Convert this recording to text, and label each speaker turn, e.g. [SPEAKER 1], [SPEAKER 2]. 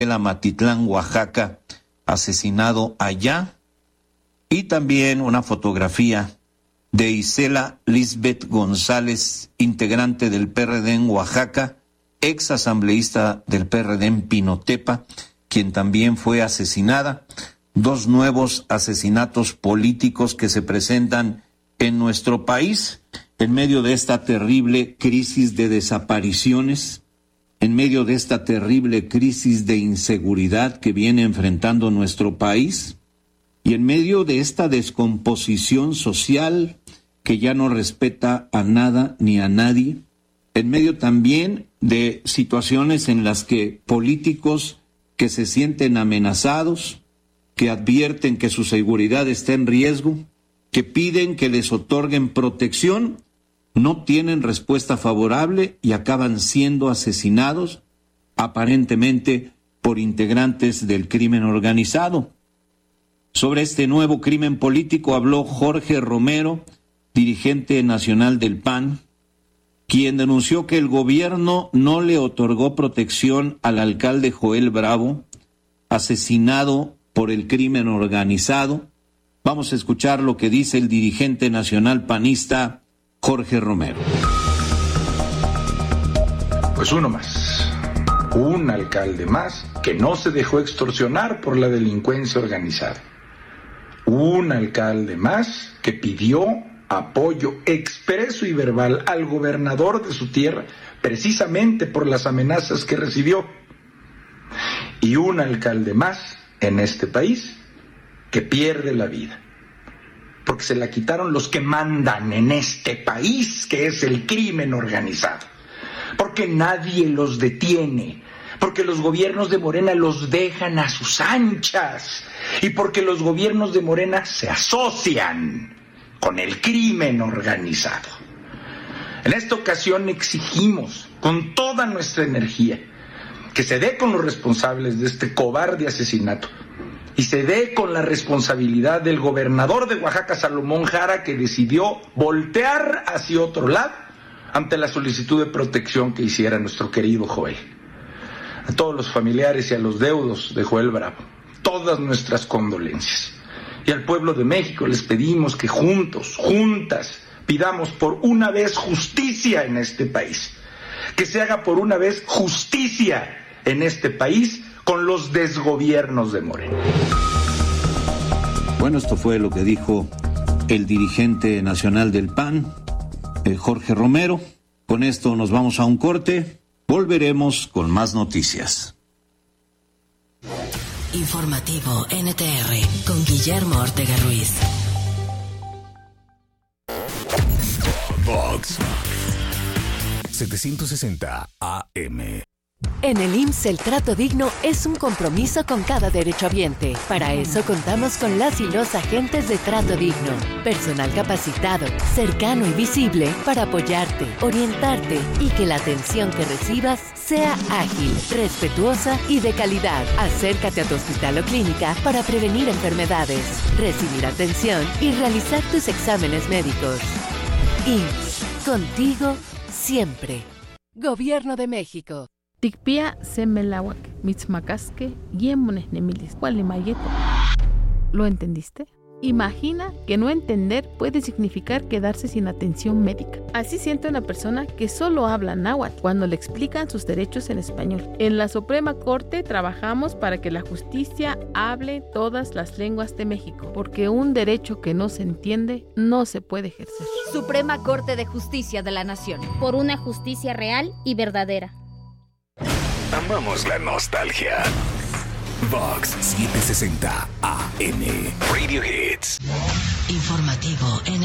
[SPEAKER 1] Matitlán, Oaxaca, asesinado allá. Y también una fotografía de Isela Lisbeth González, integrante del PRD en Oaxaca, ex asambleísta del PRD en Pinotepa, quien también fue asesinada. 2 nuevos asesinatos políticos que se presentan en nuestro país en medio de esta terrible crisis de desapariciones, en medio de esta terrible crisis de inseguridad que viene enfrentando nuestro país y en medio de esta descomposición social que ya no respeta a nada ni a nadie, en medio también de situaciones en las que políticos que se sienten amenazados, que advierten que su seguridad está en riesgo, que piden que les otorguen protección, no tienen respuesta favorable y acaban siendo asesinados, aparentemente por integrantes del crimen organizado. Sobre este nuevo crimen político habló Jorge Romero, dirigente nacional del PAN, quien denunció que el gobierno no le otorgó protección al alcalde Joel Bravo, asesinado por el crimen organizado. Vamos a escuchar lo que dice el dirigente nacional panista Jorge Romero.
[SPEAKER 2] Pues uno más, un alcalde más que no se dejó extorsionar por la delincuencia organizada. Un alcalde más que pidió apoyo expreso y verbal al gobernador de su tierra, precisamente por las amenazas que recibió. Y un alcalde más en este país que pierde la vida, porque se la quitaron los que mandan en este país, que es el crimen organizado, porque nadie los detiene, porque los gobiernos de Morena los dejan a sus anchas y porque los gobiernos de Morena se asocian con el crimen organizado. En esta ocasión exigimos con toda nuestra energía que se dé con los responsables de este cobarde asesinato y se dé con la responsabilidad del gobernador de Oaxaca, Salomón Jara, que decidió voltear hacia otro lado ante la solicitud de protección que hiciera nuestro querido Joel. A todos los familiares y a los deudos de Joel Bravo, todas nuestras condolencias. Y al pueblo de México les pedimos que juntos, juntas, pidamos por una vez justicia en este país. Que se haga por una vez justicia en este país con los desgobiernos de Morena.
[SPEAKER 1] Bueno, esto fue lo que dijo el dirigente nacional del PAN, Jorge Romero. Con esto nos vamos a un corte. Volveremos con más noticias.
[SPEAKER 3] Informativo NTR con Guillermo Ortega Ruiz.
[SPEAKER 4] Vox 760 AM.
[SPEAKER 5] En el IMSS el trato digno es un compromiso con cada derechohabiente. Para eso contamos con las y los agentes de trato digno. Personal capacitado, cercano y visible para apoyarte, orientarte y que la atención que recibas sea ágil, respetuosa y de calidad. Acércate a tu hospital o clínica para prevenir enfermedades, recibir atención y realizar tus exámenes médicos. IMSS, contigo siempre. Gobierno de México.
[SPEAKER 6] Tikpia semelawak, mitzmacasque, yemones nemilis, gualimayeto. ¿Lo entendiste? Imagina que no entender puede significar quedarse sin atención médica. Así siente una persona que solo habla náhuatl cuando le explican sus derechos en español. En la Suprema Corte trabajamos para que la justicia hable todas las lenguas de México, porque un derecho que no se entiende no se puede ejercer.
[SPEAKER 7] Suprema Corte de Justicia de la Nación. Por una justicia real y verdadera.
[SPEAKER 4] Amamos la nostalgia. Vox 760 AM. Radio Hits.
[SPEAKER 3] Informativo